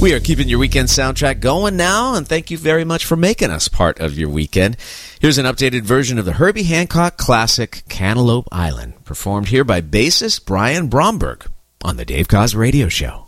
We are keeping your weekend soundtrack going now, and thank you very much for making us part of your weekend. Here's an updated version of the Herbie Hancock classic Cantaloupe Island, performed here by bassist Brian Bromberg on the Dave Koz Radio Show.